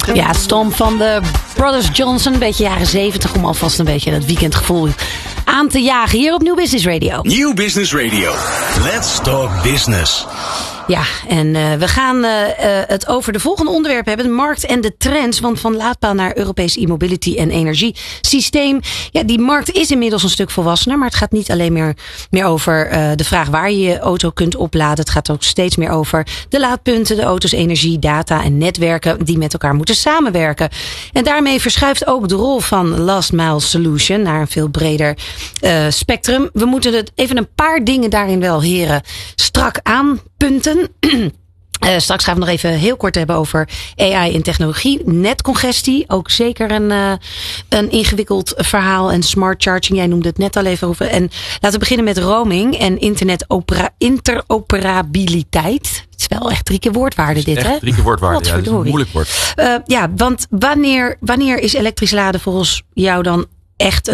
Ja, Stomp van de Brothers Johnson. Een beetje jaren 70 om alvast een beetje dat weekendgevoel aan te jagen. Hier op Nieuw Business Radio. Nieuw Business Radio. Let's talk business. Ja, en we gaan het over de volgende onderwerpen hebben. De markt en de trends. Want van laadpaal naar Europees e-mobility en energiesysteem. Ja, die markt is inmiddels een stuk volwassener. Maar het gaat niet alleen meer over de vraag waar je je auto kunt opladen. Het gaat ook steeds meer over de laadpunten, de auto's, energie, data en netwerken die met elkaar moeten samenwerken. En daarmee verschuift ook de rol van Last Mile Solution naar een veel breder spectrum. We moeten het even een paar dingen daarin wel, heren, strak aanpunten. Straks gaan we nog even heel kort hebben over AI en technologie. Netcongestie, ook zeker een ingewikkeld verhaal. En smart charging, jij noemde het net al even over. En laten we beginnen met roaming en interoperabiliteit. Het is wel echt 3 keer woordwaarde dit, hè? 3 keer woordwaarde, ja, dat is een moeilijk woord. Want wanneer is elektrisch laden volgens jou dan echt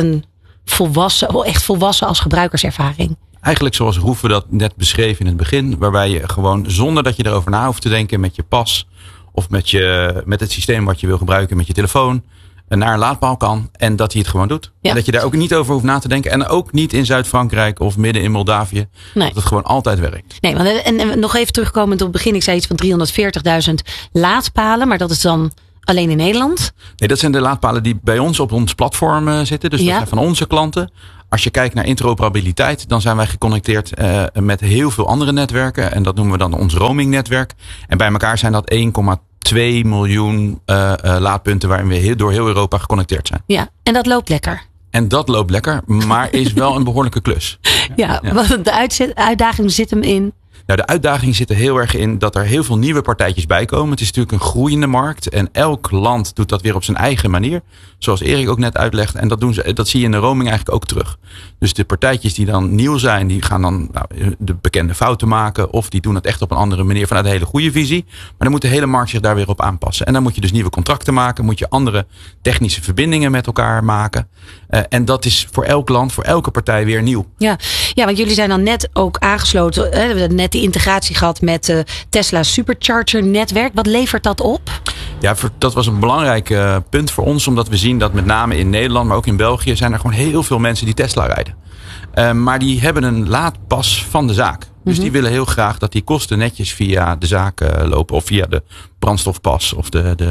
volwassen als gebruikerservaring? Eigenlijk zoals Roeven dat net beschreef in het begin. Waarbij je gewoon zonder dat je erover na hoeft te denken met je pas. Of met het systeem wat je wil gebruiken met je telefoon. Naar een laadpaal kan. En dat hij het gewoon doet. Ja. En dat je daar ook niet over hoeft na te denken. En ook niet in Zuid-Frankrijk of midden in Moldavië. Nee. Dat het gewoon altijd werkt. Nee, en nog even terugkomend op het begin. Ik zei iets van 340.000 laadpalen. Maar dat is dan alleen in Nederland? Nee, dat zijn de laadpalen die bij ons op ons platform zitten. Dus dat zijn van onze klanten. Als je kijkt naar interoperabiliteit, dan zijn wij geconnecteerd met heel veel andere netwerken. En dat noemen we dan ons roamingnetwerk. En bij elkaar zijn dat 1,2 miljoen laadpunten waarin we door heel Europa geconnecteerd zijn. Ja, en dat loopt lekker. En dat loopt lekker, maar is wel een behoorlijke klus. Ja. Want de uitdaging zit hem in. Nou, de uitdaging zit er heel erg in dat er heel veel nieuwe partijtjes bij komen. Het is natuurlijk een groeiende markt. En elk land doet dat weer op zijn eigen manier. Zoals Erik ook net uitlegt. En dat zie je in de roaming eigenlijk ook terug. Dus de partijtjes die dan nieuw zijn, die gaan dan de bekende fouten maken. Of die doen het echt op een andere manier vanuit een hele goede visie. Maar dan moet de hele markt zich daar weer op aanpassen. En dan moet je dus nieuwe contracten maken. Moet je andere technische verbindingen met elkaar maken. En dat is voor elk land, voor elke partij weer nieuw. Ja, want jullie zijn dan net ook aangesloten. We hebben net die integratie gehad met Tesla Supercharger netwerk. Wat levert dat op? Ja, dat was een belangrijk punt voor ons. Omdat we zien dat met name in Nederland, maar ook in België, zijn er gewoon heel veel mensen die Tesla rijden. Maar die hebben een laadpas van de zaak. Dus die willen heel graag dat die kosten netjes via de zaak lopen. Of via de brandstofpas of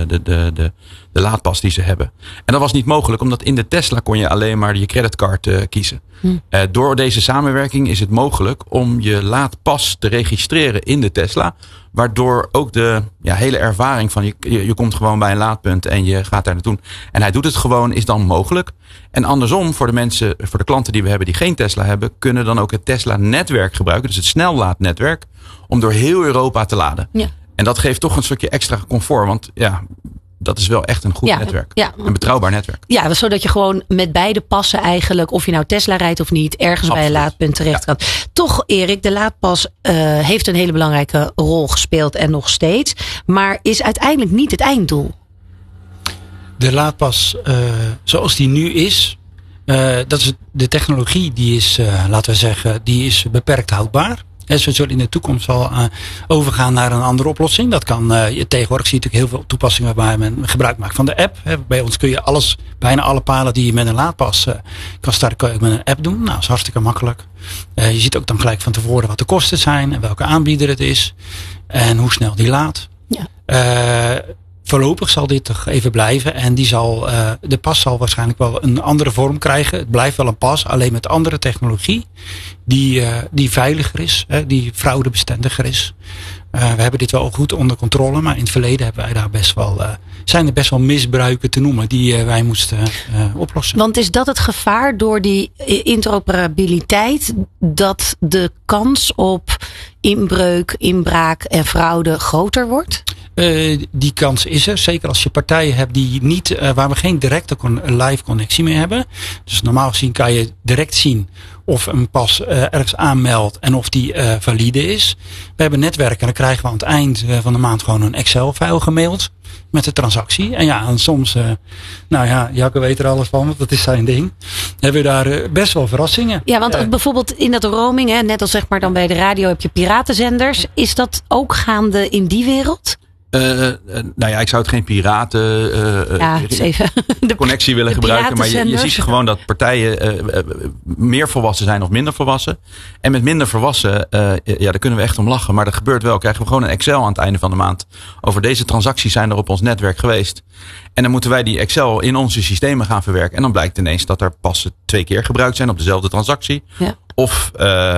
de laadpas die ze hebben. En dat was niet mogelijk, omdat in de Tesla kon je alleen maar je creditcard kiezen. Door deze samenwerking is het mogelijk om je laadpas te registreren in de Tesla. Waardoor ook de hele ervaring van je komt gewoon bij een laadpunt en je gaat daar naartoe. En hij doet het gewoon, is dan mogelijk. En andersom, voor de klanten die we hebben die geen Tesla hebben, kunnen dan ook het Tesla netwerk gebruiken. Dus het snellaadnetwerk, om door heel Europa te laden. Ja. En dat geeft toch een stukje extra comfort. Want dat is wel echt een goed netwerk. Ja. Een betrouwbaar netwerk. Ja, zodat je gewoon met beide passen eigenlijk, of je nou Tesla rijdt of niet, ergens bij een laadpunt terecht kan. Toch, Erik, de laadpas heeft een hele belangrijke rol gespeeld en nog steeds. Maar is uiteindelijk niet het einddoel. De laadpas zoals die nu is, dat is de technologie die is, laten we zeggen, die is beperkt houdbaar. En ze zullen in de toekomst al overgaan naar een andere oplossing. Dat kan, tegenwoordig zie je natuurlijk heel veel toepassingen waarbij men gebruik maakt van de app. Bij ons kun je bijna alle palen die je met een laadpas kan starten, kan je ook met een app doen. Nou, dat is hartstikke makkelijk. Je ziet ook dan gelijk van tevoren wat de kosten zijn en welke aanbieder het is. En hoe snel die laadt. Ja. Voorlopig zal dit toch even blijven. En de pas zal waarschijnlijk wel een andere vorm krijgen. Het blijft wel een pas, alleen met andere technologie. Die veiliger is, die fraudebestendiger is. We hebben dit wel goed onder controle. Maar in het verleden hebben wij daar zijn er best wel misbruiken te noemen die wij moesten oplossen. Want is dat het gevaar door die interoperabiliteit, dat de kans op inbreuk, inbraak en fraude groter wordt? Die kans is er. Zeker als je partijen hebt die niet, waar we geen directe live connectie mee hebben. Dus normaal gezien kan je direct zien of een pas ergens aanmeldt en of die valide is. We hebben netwerken en dan krijgen we aan het eind van de maand gewoon een Excel-file gemaild met de transactie. En soms, Jacco weet er alles van, want dat is zijn ding. Hebben we daar best wel verrassingen. Ja, want bijvoorbeeld in dat roaming, net als zeg maar dan bij de radio heb je piratenzenders. Is dat ook gaande in die wereld? Ik zou het geen piraten connectie willen gebruiken. Maar je ziet gewoon dat partijen meer volwassen zijn of minder volwassen. En met minder volwassen, daar kunnen we echt om lachen. Maar dat gebeurt wel. Krijgen we gewoon een Excel aan het einde van de maand. Over deze transacties zijn er op ons netwerk geweest. En dan moeten wij die Excel in onze systemen gaan verwerken. En dan blijkt ineens dat er pas 2 keer gebruikt zijn op dezelfde transactie. Ja. Of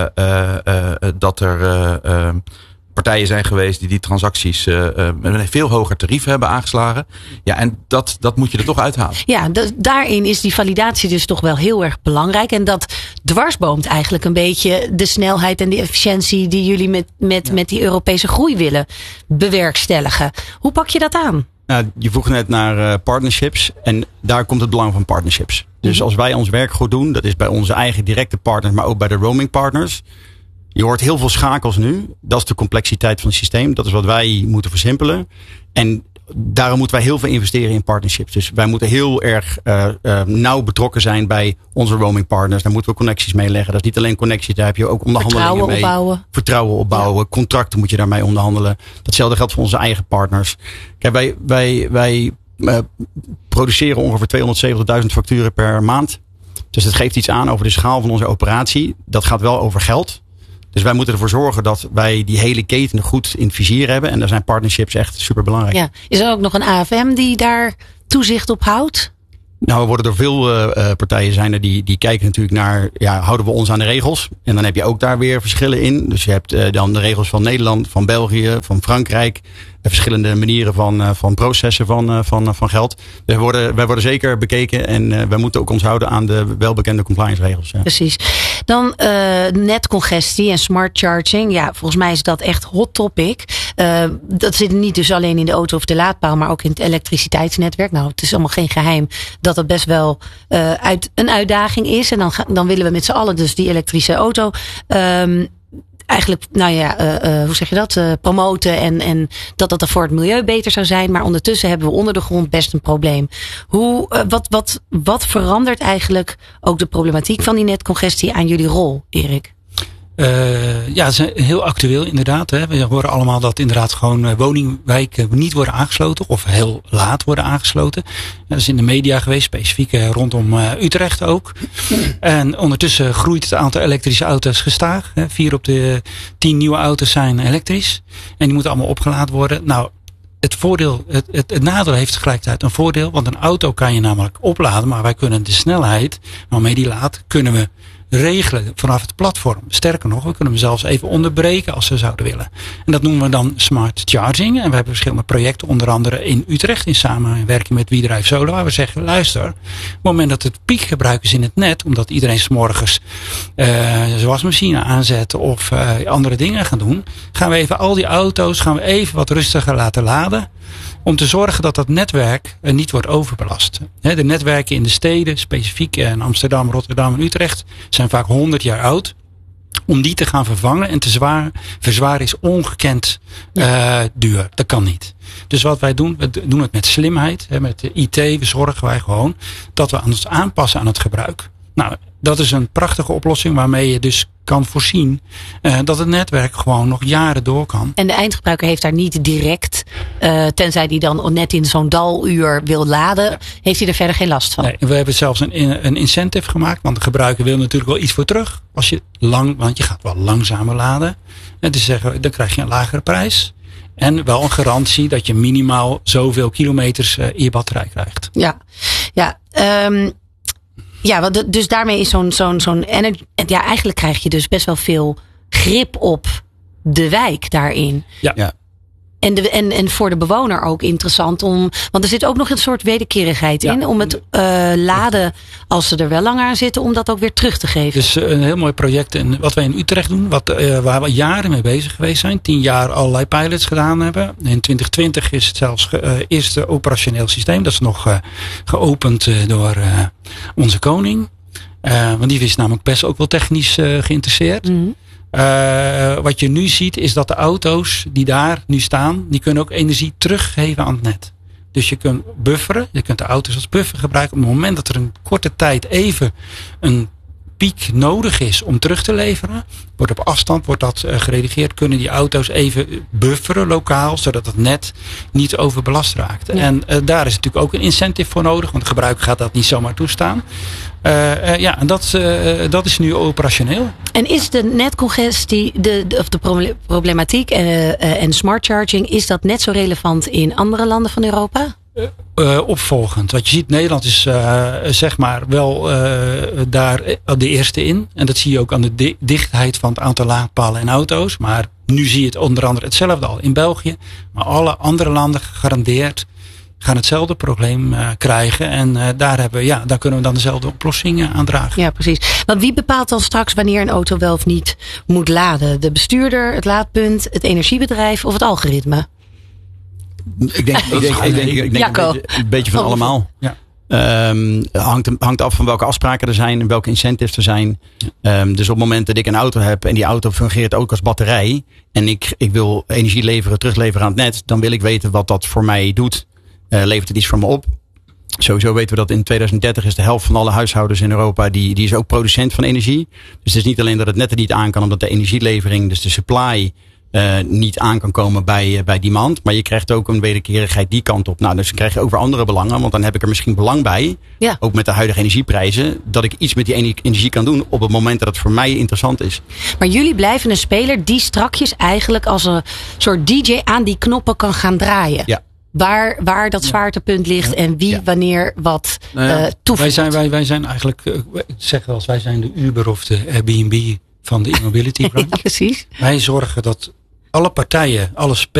dat er partijen zijn geweest die transacties met een veel hoger tarief hebben aangeslagen. Ja, en dat moet je er toch uithalen. Ja, daarin is die validatie dus toch wel heel erg belangrijk. En dat dwarsboomt eigenlijk een beetje de snelheid en de efficiëntie die jullie met die Europese groei willen bewerkstelligen. Hoe pak je dat aan? Nou, je vroeg net naar partnerships. En daar komt het belang van partnerships. Dus als wij ons werk goed doen, dat is bij onze eigen directe partners, maar ook bij de roaming partners. Je hoort heel veel schakels nu. Dat is de complexiteit van het systeem. Dat is wat wij moeten versimpelen. En daarom moeten wij heel veel investeren in partnerships. Dus wij moeten heel erg nauw betrokken zijn bij onze roaming partners. Daar moeten we connecties mee leggen. Dat is niet alleen connecties, daar heb je ook onderhandelingen mee. Vertrouwen opbouwen. Ja. Contracten moet je daarmee onderhandelen. Datzelfde geldt voor onze eigen partners. Kijk, wij produceren ongeveer 270.000 facturen per maand. Dus dat geeft iets aan over de schaal van onze operatie. Dat gaat wel over geld. Dus wij moeten ervoor zorgen dat wij die hele keten goed in het vizier hebben. En daar zijn partnerships echt super belangrijk. Ja. Is er ook nog een AFM die daar toezicht op houdt? Nou, er worden er veel partijen zijn er die kijken natuurlijk naar, houden we ons aan de regels? En dan heb je ook daar weer verschillen in. Dus je hebt dan de regels van Nederland, van België, van Frankrijk. Verschillende manieren van processen van geld. Dus wij worden zeker bekeken en wij moeten ook ons houden aan de welbekende compliance regels. Ja. Precies. Dan netcongestie en smart charging. Ja, volgens mij is dat echt hot topic. Dat zit niet dus alleen in de auto of de laadpaal, maar ook in het elektriciteitsnetwerk. Nou, het is allemaal geen geheim dat dat best wel een uitdaging is. En dan willen we met z'n allen dus die elektrische auto eigenlijk, hoe zeg je dat? Promoten en dat voor het milieu beter zou zijn. Maar ondertussen hebben we onder de grond best een probleem. Wat verandert eigenlijk ook de problematiek van die netcongestie aan jullie rol, Erik? Het is heel actueel inderdaad. Hè. We horen allemaal dat inderdaad gewoon woningwijken niet worden aangesloten of heel laat worden aangesloten. Dat is in de media geweest, specifiek rondom Utrecht ook. En ondertussen groeit het aantal elektrische auto's gestaag. 4 op de 10 nieuwe auto's zijn elektrisch. En die moeten allemaal opgeladen worden. Nou, het nadeel heeft tegelijkertijd een voordeel. Want een auto kan je namelijk opladen, maar wij kunnen de snelheid waarmee die laat, kunnen we regelen vanaf het platform. Sterker nog, we kunnen hem zelfs even onderbreken als we zouden willen. En dat noemen we dan smart charging. En we hebben verschillende projecten, onder andere in Utrecht, in samenwerking met WeDrive Solar, waar we zeggen, luister, op het moment dat het piekgebruik is in het net, omdat iedereen 's morgens zijn wasmachine aanzet of andere dingen gaan doen, gaan we even al die auto's wat rustiger laten laden. Om te zorgen dat dat netwerk niet wordt overbelast. De netwerken in de steden, specifiek in Amsterdam, Rotterdam en Utrecht, zijn vaak 100 jaar oud. Om die te gaan vervangen en te verzwaren is ongekend duur. Dat kan niet. Dus wat wij doen, we doen het met slimheid. Met de IT zorgen wij gewoon dat we ons aanpassen aan het gebruik. Nou, dat is een prachtige oplossing waarmee je dus kan voorzien dat het netwerk gewoon nog jaren door kan. En de eindgebruiker heeft daar niet direct, tenzij die dan net in zo'n daluur wil laden, heeft hij er verder geen last van. Nee, we hebben zelfs een incentive gemaakt, want de gebruiker wil natuurlijk wel iets voor terug. Want je gaat wel langzamer laden. En te zeggen, dan krijg je een lagere prijs. En wel een garantie dat je minimaal zoveel kilometers in je batterij krijgt. Ja, dus daarmee is zo'n energy. Ja, eigenlijk krijg je dus best wel veel grip op de wijk daarin. Ja. En voor de bewoner ook interessant want er zit ook nog een soort wederkerigheid in. Om het laden, als ze er wel lang aan zitten, om dat ook weer terug te geven. Dus een heel mooi project. En wat wij in Utrecht doen, waar we jaren mee bezig geweest zijn. 10 jaar allerlei pilots gedaan hebben. In 2020 is het zelfs eerste operationeel systeem. Dat is nog geopend door onze koning. Want die is namelijk best ook wel technisch geïnteresseerd. Mm-hmm. Wat je nu ziet is dat de auto's die daar nu staan, die kunnen ook energie teruggeven aan het net. Dus je kunt bufferen, je kunt de auto's als buffer gebruiken. Op het moment dat er een korte tijd even een piek nodig is om terug te leveren, wordt op afstand geredigeerd, kunnen die auto's even bufferen lokaal, zodat het net niet overbelast raakt. Ja. En daar is natuurlijk ook een incentive voor nodig, want de gebruiker gaat dat niet zomaar toestaan. En dat is nu operationeel. En is de netcongestie, de problematiek en smart charging, is dat net zo relevant in andere landen van Europa? Opvolgend. Wat je ziet, Nederland is zeg maar wel daar de eerste in. En dat zie je ook aan de dichtheid van het aantal laadpalen en auto's. Maar nu zie je het onder andere hetzelfde al in België. Maar alle andere landen gegarandeerd gaan hetzelfde probleem krijgen. En daar kunnen we dan dezelfde oplossingen aan dragen. Ja, precies. Want wie bepaalt dan straks wanneer een auto wel of niet moet laden? De bestuurder, het laadpunt, het energiebedrijf of het algoritme? Ik denk een beetje van allemaal. Ja. Hangt af van welke afspraken er zijn en welke incentives er zijn. Dus op het moment dat ik een auto heb en die auto fungeert ook als batterij en ik wil energie terugleveren aan het net, dan wil ik weten wat dat voor mij doet. Levert het iets voor me op? Sowieso weten we dat in 2030 is de helft van alle huishoudens in Europa, die is ook producent van energie. Dus het is niet alleen dat het net er niet aan kan, omdat de energielevering, dus de supply, niet aan kan komen bij demand. Maar je krijgt ook een wederkerigheid die kant op. Nou, dus dan krijg je over andere belangen. Want dan heb ik er misschien belang bij. Ja. Ook met de huidige energieprijzen. Dat ik iets met die energie kan doen op het moment dat het voor mij interessant is. Maar jullie blijven een speler die strakjes eigenlijk als een soort DJ aan die knoppen kan gaan draaien. Ja. Waar dat zwaartepunt ligt en wie wanneer wat toevoegt. Wij zijn eigenlijk, ik zeg wel eens, wij zijn de Uber of de Airbnb van de e-mobility branche. Ja, precies. Wij zorgen dat alle partijen, alle